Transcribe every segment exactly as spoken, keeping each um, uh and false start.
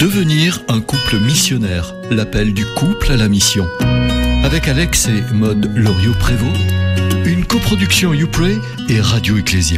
Devenir un couple missionnaire, l'appel du couple à la mission. Avec Alex et Maude Loriot-Prévost, une coproduction YouPray et Radio Ecclésia.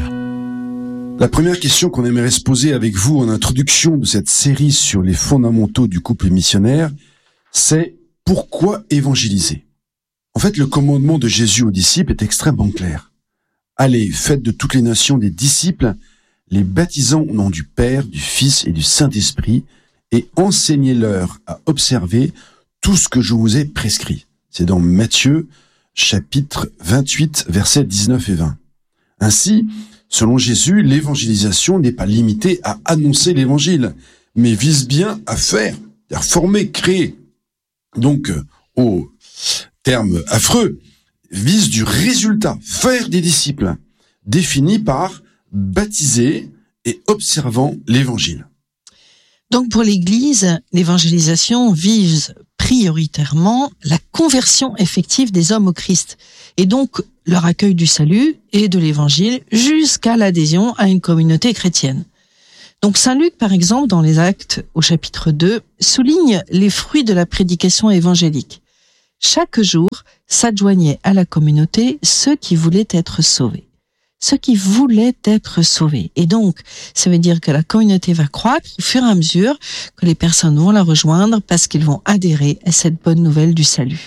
La première question qu'on aimerait se poser avec vous en introduction de cette série sur les fondamentaux du couple missionnaire, c'est pourquoi évangéliser ? En fait, le commandement de Jésus aux disciples est extrêmement clair. Allez, faites de toutes les nations des disciples, les baptisant au nom du Père, du Fils et du Saint-Esprit, et enseignez-leur à observer tout ce que je vous ai prescrit. C'est dans Matthieu, chapitre vingt-huit, versets dix-neuf et vingt. Ainsi, selon Jésus, l'évangélisation n'est pas limitée à annoncer l'évangile, mais vise bien à faire, à former, créer. Donc, au terme affreux, vise du résultat, faire des disciples, défini par baptiser et observant l'évangile. Donc pour l'Église, l'évangélisation vise prioritairement la conversion effective des hommes au Christ, et donc leur accueil du salut et de l'évangile jusqu'à l'adhésion à une communauté chrétienne. Donc saint Luc, par exemple, dans les Actes au chapitre deux, souligne les fruits de la prédication évangélique. Chaque jour s'adjoignaient à la communauté ceux qui voulaient être sauvés. Ceux qui voulaient être sauvés. Et donc, ça veut dire que la communauté va croître au fur et à mesure que les personnes vont la rejoindre parce qu'ils vont adhérer à cette bonne nouvelle du salut.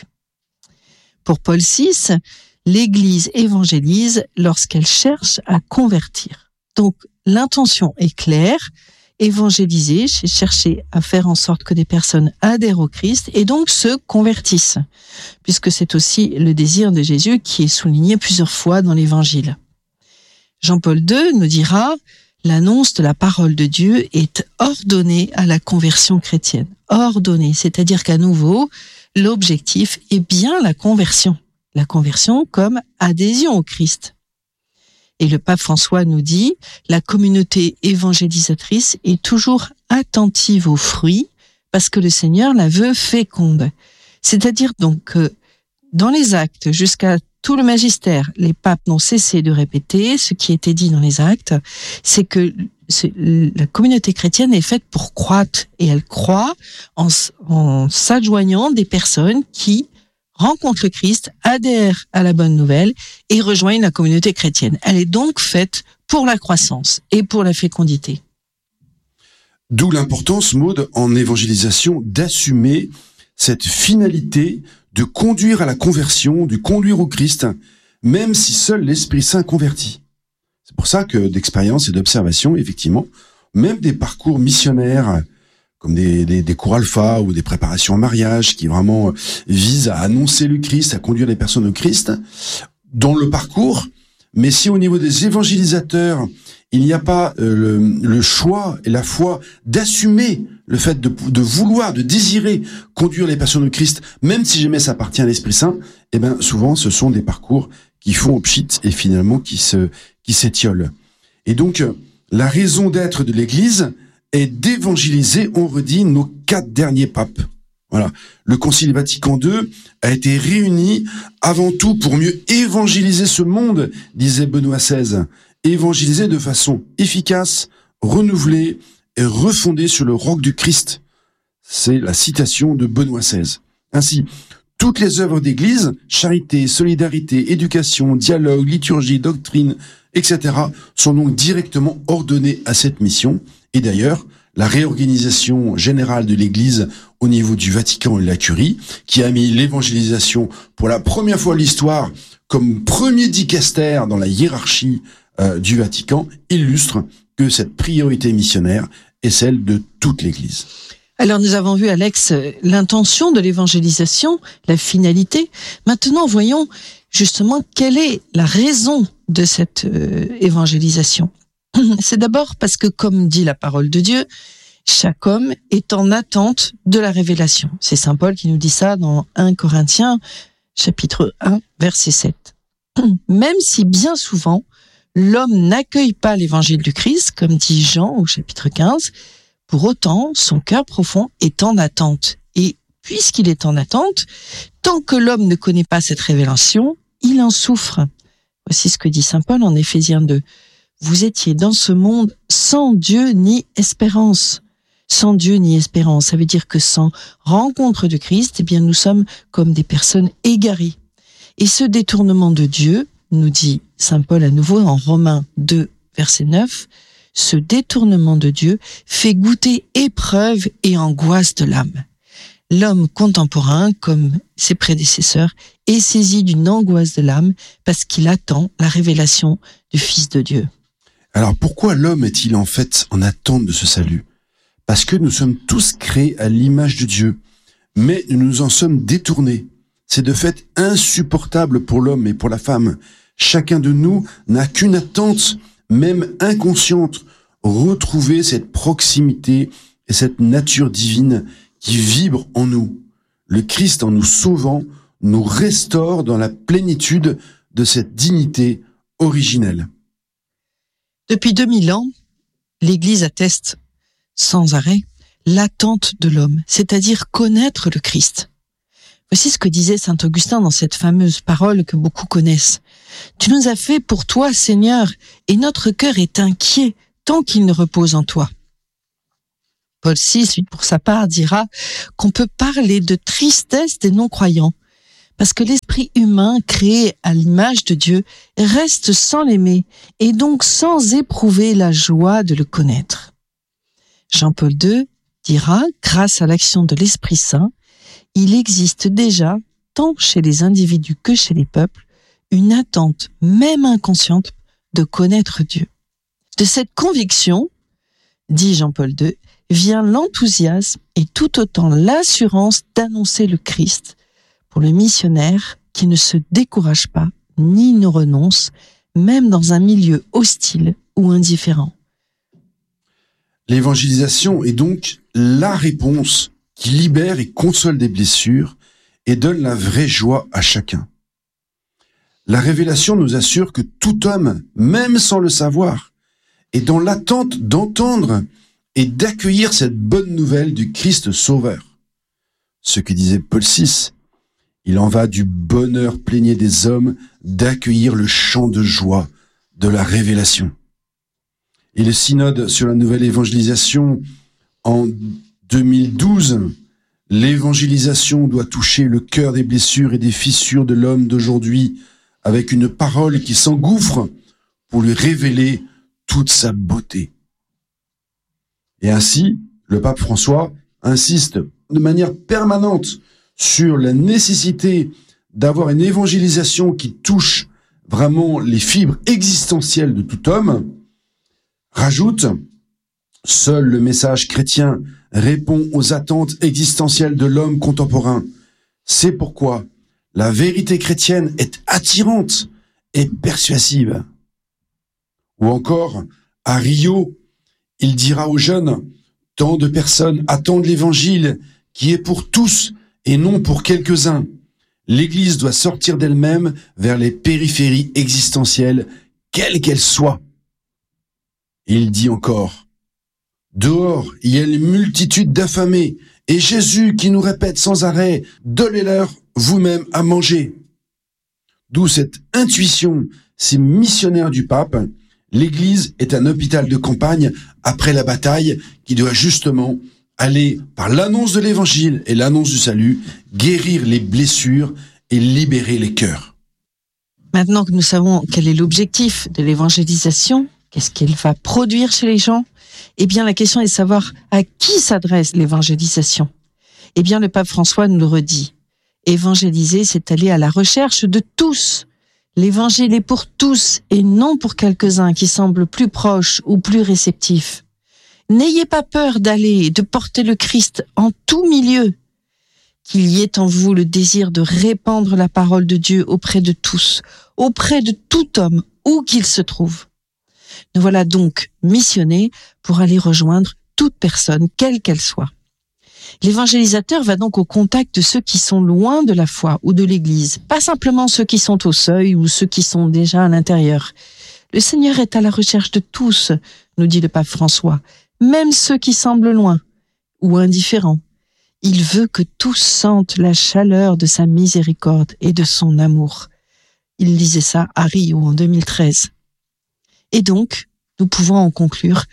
Pour Paul six, l'Église évangélise lorsqu'elle cherche à convertir. Donc, l'intention est claire, évangéliser, c'est chercher à faire en sorte que des personnes adhèrent au Christ et donc se convertissent, puisque c'est aussi le désir de Jésus qui est souligné plusieurs fois dans l'Évangile. Jean-Paul deux nous dira « L'annonce de la parole de Dieu est ordonnée à la conversion chrétienne. » Ordonnée, c'est-à-dire qu'à nouveau, l'objectif est bien la conversion. La conversion comme adhésion au Christ. Et le pape François nous dit « La communauté évangélisatrice est toujours attentive aux fruits parce que le Seigneur la veut féconde. » C'est-à-dire donc que dans les actes, jusqu'à tout le magistère, les papes n'ont cessé de répéter ce qui était dit dans les actes, c'est que la communauté chrétienne est faite pour croître et elle croît en, en s'adjoignant des personnes qui rencontrent le Christ, adhèrent à la bonne nouvelle et rejoignent la communauté chrétienne. Elle est donc faite pour la croissance et pour la fécondité. D'où l'importance, Maude, en évangélisation, d'assumer cette finalité de conduire à la conversion, de conduire au Christ, même si seul l'Esprit Saint convertit. C'est pour ça que d'expérience et d'observation, effectivement, même des parcours missionnaires, comme des, des, des cours alpha ou des préparations au mariage, qui vraiment visent à annoncer le Christ, à conduire les personnes au Christ, dans le parcours, mais si au niveau des évangélisateurs, il n'y a pas euh, le, le choix et la foi d'assumer le fait de, de vouloir, de désirer conduire les personnes au Christ, même si jamais ça appartient à l'Esprit Saint, eh ben souvent ce sont des parcours qui font au pchit et finalement qui se qui s'étiolent. Et donc la raison d'être de l'Église est d'évangéliser, on redit, nos quatre derniers papes. Voilà, le Concile Vatican deux a été réuni avant tout pour mieux évangéliser ce monde, disait Benoît seize. Évangéliser de façon efficace, renouvelée et refondée sur le roc du Christ. C'est la citation de Benoît seize. Ainsi, toutes les œuvres d'église, charité, solidarité, éducation, dialogue, liturgie, doctrine, et cetera, sont donc directement ordonnées à cette mission. Et d'ailleurs, la réorganisation générale de l'Église au niveau du Vatican et de la Curie, qui a mis l'évangélisation pour la première fois de l'histoire comme premier dicaster dans la hiérarchie euh, du Vatican, illustre que cette priorité missionnaire est celle de toute l'Église. Alors nous avons vu, Alex, l'intention de l'évangélisation, la finalité. Maintenant, voyons justement quelle est la raison de cette euh, évangélisation. C'est d'abord parce que, comme dit la parole de Dieu, chaque homme est en attente de la révélation. C'est saint Paul qui nous dit ça dans premier Corinthiens, chapitre un, verset sept. Même si bien souvent, l'homme n'accueille pas l'évangile du Christ, comme dit Jean au chapitre quinze, pour autant, son cœur profond est en attente. Et puisqu'il est en attente, tant que l'homme ne connaît pas cette révélation, il en souffre. Voici ce que dit saint Paul en Éphésiens deux. Vous étiez dans ce monde sans Dieu ni espérance. sans Dieu ni espérance. Ça veut dire que sans rencontre de Christ, eh bien, nous sommes comme des personnes égarées. Et ce détournement de Dieu, nous dit saint Paul à nouveau en Romains deux, verset neuf, ce détournement de Dieu fait goûter épreuve et angoisse de l'âme. L'homme contemporain, comme ses prédécesseurs, est saisi d'une angoisse de l'âme parce qu'il attend la révélation du Fils de Dieu. Alors pourquoi l'homme est-il en fait en attente de ce salut ? Parce que nous sommes tous créés à l'image de Dieu, mais nous nous en sommes détournés. C'est de fait insupportable pour l'homme et pour la femme. Chacun de nous n'a qu'une attente, même inconsciente, retrouver cette proximité et cette nature divine qui vibre en nous. Le Christ, en nous sauvant, nous restaure dans la plénitude de cette dignité originelle. Depuis deux mille ans, l'Église atteste sans arrêt l'attente de l'homme, c'est-à-dire connaître le Christ. Voici ce que disait saint Augustin dans cette fameuse parole que beaucoup connaissent. « Tu nous as fait pour toi, Seigneur, et notre cœur est inquiet tant qu'il ne repose en toi. » Paul six, lui, pour sa part, dira qu'on peut parler de tristesse des non-croyants, parce que l'esprit humain créé à l'image de Dieu reste sans l'aimer et donc sans éprouver la joie de le connaître. Jean-Paul deux dira, grâce à l'action de l'Esprit Saint, il existe déjà, tant chez les individus que chez les peuples, une attente, même inconsciente, de connaître Dieu. De cette conviction, dit Jean-Paul deux, vient l'enthousiasme et tout autant l'assurance d'annoncer le Christ pour le missionnaire qui ne se décourage pas ni ne renonce, même dans un milieu hostile ou indifférent. L'évangélisation est donc la réponse qui libère et console des blessures et donne la vraie joie à chacun. La révélation nous assure que tout homme, même sans le savoir, est dans l'attente d'entendre et d'accueillir cette bonne nouvelle du Christ Sauveur. Ce que disait Paul six, il en va du bonheur plénier des hommes d'accueillir le chant de joie de la révélation. Et le synode sur la nouvelle évangélisation en deux mille douze, l'évangélisation doit toucher le cœur des blessures et des fissures de l'homme d'aujourd'hui avec une parole qui s'engouffre pour lui révéler toute sa beauté. Et ainsi, le pape François insiste de manière permanente sur la nécessité d'avoir une évangélisation qui touche vraiment les fibres existentielles de tout homme, rajoute, seul le message chrétien répond aux attentes existentielles de l'homme contemporain. C'est pourquoi la vérité chrétienne est attirante et persuasive. Ou encore, à Rio, il dira aux jeunes, tant de personnes attendent l'évangile qui est pour tous et non pour quelques-uns. L'Église doit sortir d'elle-même vers les périphéries existentielles, quelles qu'elles soient. Et il dit encore, dehors, il y a une multitude d'affamés, et Jésus qui nous répète sans arrêt, donnez-leur vous-même à manger. D'où cette intuition, ces missionnaires du pape, l'Église est un hôpital de campagne après la bataille qui doit justement aller, par l'annonce de l'Évangile et l'annonce du salut, guérir les blessures et libérer les cœurs. Maintenant que nous savons quel est l'objectif de l'évangélisation, qu'est-ce qu'elle va produire chez les gens, eh bien la question est de savoir à qui s'adresse l'évangélisation. Eh bien le pape François nous le redit. Évangéliser, c'est aller à la recherche de tous. L'évangile est pour tous et non pour quelques-uns qui semblent plus proches ou plus réceptifs. N'ayez pas peur d'aller et de porter le Christ en tout milieu. Qu'il y ait en vous le désir de répandre la parole de Dieu auprès de tous, auprès de tout homme, où qu'il se trouve. Nous voilà donc missionnés pour aller rejoindre toute personne, quelle qu'elle soit. L'évangélisateur va donc au contact de ceux qui sont loin de la foi ou de l'Église, pas simplement ceux qui sont au seuil ou ceux qui sont déjà à l'intérieur. Le Seigneur est à la recherche de tous, nous dit le pape François, même ceux qui semblent loin ou indifférents. Il veut que tous sentent la chaleur de sa miséricorde et de son amour. Il disait ça à Rio en deux mille treize. Et donc, nous pouvons en conclure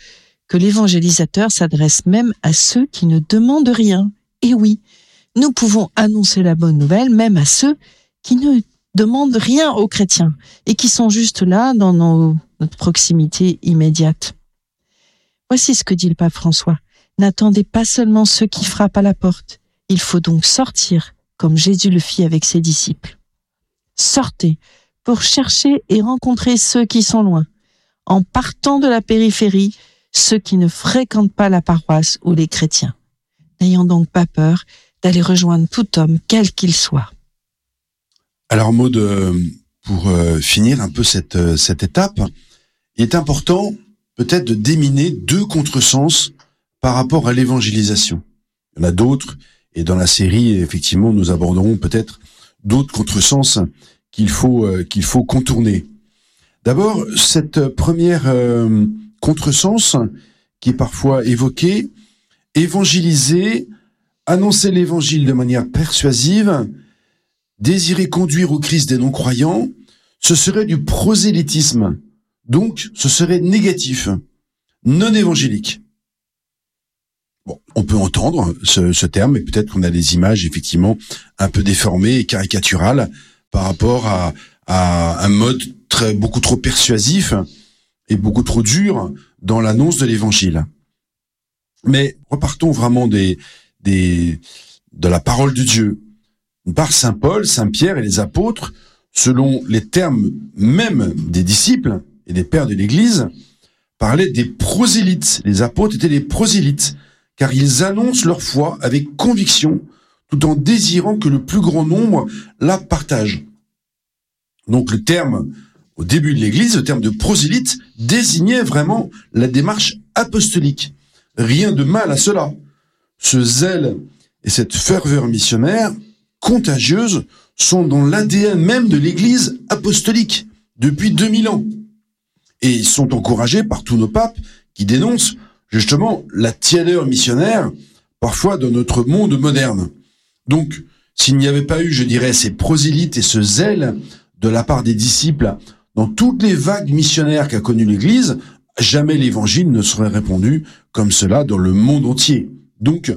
que l'évangélisateur s'adresse même à ceux qui ne demandent rien. Et oui, nous pouvons annoncer la bonne nouvelle même à ceux qui ne demandent rien aux chrétiens et qui sont juste là dans nos, notre proximité immédiate. Voici ce que dit le pape François. N'attendez pas seulement ceux qui frappent à la porte. Il faut donc sortir, comme Jésus le fit avec ses disciples. Sortez pour chercher et rencontrer ceux qui sont loin, en partant de la périphérie, ceux qui ne fréquentent pas la paroisse ou les chrétiens. N'ayons donc pas peur d'aller rejoindre tout homme, quel qu'il soit. Alors Maud, pour finir un peu cette, cette étape, il est important peut-être de déminer deux contresens par rapport à l'évangélisation. Il y en a d'autres, et dans la série, effectivement, nous aborderons peut-être d'autres contresens qu'il faut, euh, qu'il faut contourner. D'abord, cette première euh, contresens qui est parfois évoquée, évangéliser, annoncer l'évangile de manière persuasive, désirer conduire au Christ des non-croyants, ce serait du prosélytisme. Donc, ce serait négatif, non évangélique. Bon, on peut entendre ce, ce terme, mais peut-être qu'on a des images effectivement un peu déformées et caricaturales par rapport à, à un mode très, beaucoup trop persuasif et beaucoup trop dur dans l'annonce de l'évangile. Mais repartons vraiment des, des, de la parole de Dieu. Par Saint Paul, Saint Pierre et les apôtres, selon les termes même des disciples et des pères de l'Église, parlaient des prosélytes. Les apôtres étaient des prosélytes, car ils annoncent leur foi avec conviction, tout en désirant que le plus grand nombre la partage. Donc le terme, au début de l'Église, le terme de prosélyte désignait vraiment la démarche apostolique. Rien de mal à cela. Ce zèle et cette ferveur missionnaire contagieuse sont dans l'A D N même de l'Église apostolique depuis deux mille ans. Et ils sont encouragés par tous nos papes qui dénoncent justement la tiédeur missionnaire, parfois dans notre monde moderne. Donc, s'il n'y avait pas eu, je dirais, ces prosélytes et ce zèle de la part des disciples dans toutes les vagues missionnaires qu'a connues l'Église, jamais l'Évangile ne serait répandu comme cela dans le monde entier. Donc,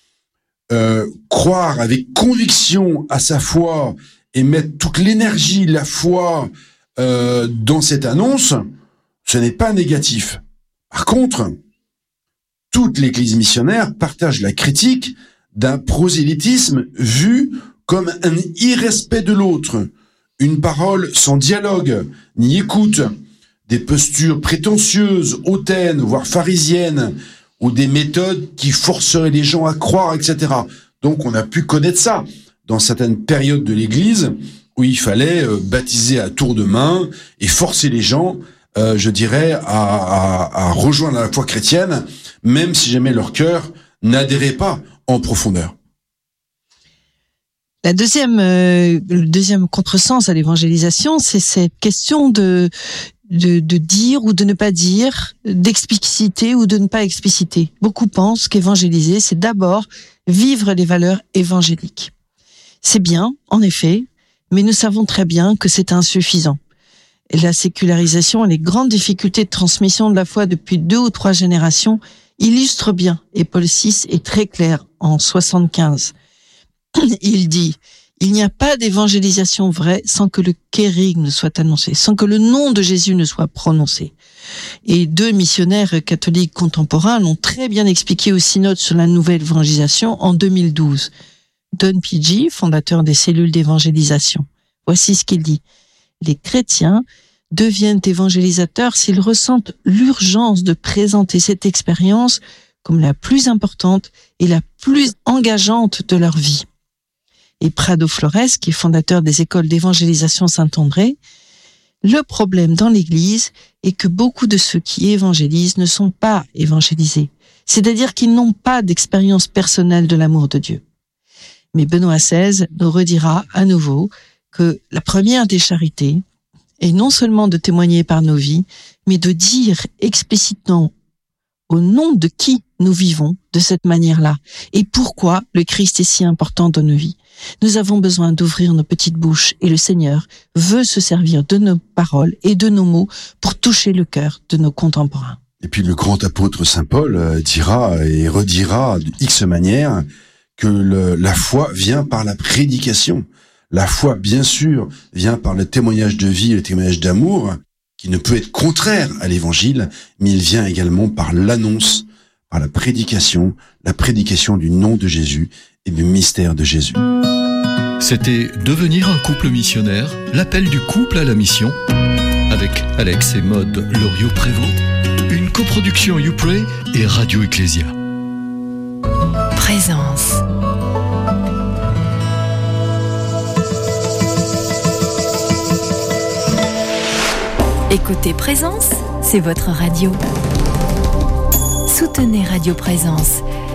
euh, croire avec conviction à sa foi et mettre toute l'énergie, la foi euh, dans cette annonce, ce n'est pas négatif. Par contre, toute l'Église missionnaire partage la critique d'un prosélytisme vu comme un irrespect de l'autre, une parole sans dialogue ni écoute, des postures prétentieuses, hautaines, voire pharisiennes, ou des méthodes qui forceraient les gens à croire, et cetera. Donc on a pu connaître ça dans certaines périodes de l'Église où il fallait euh, baptiser à tour de main et forcer les gens, euh, je dirais, à, à, à rejoindre la foi chrétienne, même si jamais leur cœur n'adhérait pas en profondeur. La deuxième, euh, le deuxième contresens à l'évangélisation, c'est cette question de, de, de dire ou de ne pas dire, d'expliciter ou de ne pas expliciter. Beaucoup pensent qu'évangéliser, c'est d'abord vivre les valeurs évangéliques. C'est bien, en effet, mais nous savons très bien que c'est insuffisant. Et la sécularisation et les grandes difficultés de transmission de la foi depuis deux ou trois générations illustrent bien, et Paul six est très clair en soixante-quinze. Il dit, il n'y a pas d'évangélisation vraie sans que le kérygme soit annoncé, sans que le nom de Jésus ne soit prononcé. Et deux missionnaires catholiques contemporains l'ont très bien expliqué au synode sur la nouvelle évangélisation en deux mille douze. Don P G, fondateur des cellules d'évangélisation. Voici ce qu'il dit. Les chrétiens deviennent évangélisateurs s'ils ressentent l'urgence de présenter cette expérience comme la plus importante et la plus engageante de leur vie. Et Prado Flores, qui est fondateur des écoles d'évangélisation Saint-André, le problème dans l'Église est que beaucoup de ceux qui évangélisent ne sont pas évangélisés, c'est-à-dire qu'ils n'ont pas d'expérience personnelle de l'amour de Dieu. Mais Benoît seize nous redira à nouveau que la première des charités est non seulement de témoigner par nos vies, mais de dire explicitement au nom de qui nous vivons de cette manière-là et pourquoi le Christ est si important dans nos vies. Nous avons besoin d'ouvrir nos petites bouches et le Seigneur veut se servir de nos paroles et de nos mots pour toucher le cœur de nos contemporains. Et puis le grand apôtre Saint Paul euh, dira et redira de X manière que le, la foi vient par la prédication. La foi, bien sûr, vient par le témoignage de vie, le témoignage d'amour, qui ne peut être contraire à l'évangile, mais il vient également par l'annonce, par la prédication, la prédication du nom de Jésus et du mystère de Jésus. C'était Devenir un couple missionnaire, l'appel du couple à la mission, avec Alex et Maude Loriot-Prévost, une coproduction YouPray et Radio Ecclésia. Présence. Écoutez Présence, c'est votre radio. Soutenez Radio Présence.